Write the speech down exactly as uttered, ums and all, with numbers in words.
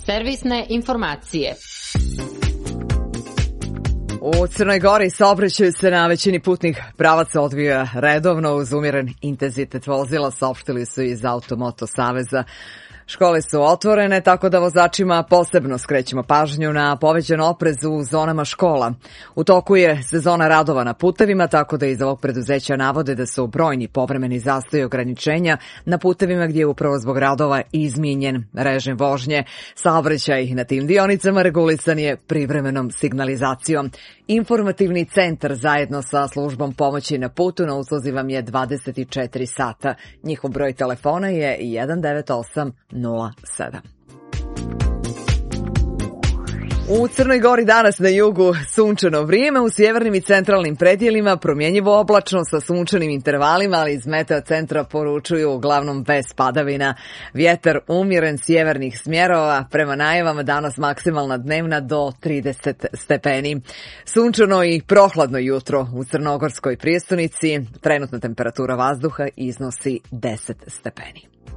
Servisne informacije. U Crnoj Gori saobraćaj se na većini putnih pravaca odvija redovno uz umjeren intenzitet vozila, saopštili su iz Automoto saveza. Škole su otvorene, tako da vozačima posebno skrećemo pažnju na povećan oprez u zonama škola. U toku je sezona radova na putevima, tako da iz ovog preduzeća navode da su brojni povremeni zastoji ograničenja na putevima gdje je upravo zbog radova izmijenjen režim vožnje. Saobraćaj na tim dionicama regulisan je privremenom signalizacijom. Informativni centar zajedno sa službom pomoći na putu na usluzi vam je dvadeset četiri sata. Njihov broj telefona je jedan devet osam nula sedam. U Crnoj Gori danas na jugu sunčano vrijeme, u sjevernim i centralnim predjelima promjenjivo oblačno sa sunčanim intervalima, ali iz meteo centra poručuju uglavnom bez padavina. Vjetar umjeren sjevernih smjerova, prema najavama danas maksimalna dnevna do trideset stepeni. Sunčano i prohladno jutro u crnogorskoj prijestonici, trenutna temperatura vazduha iznosi deset stepeni.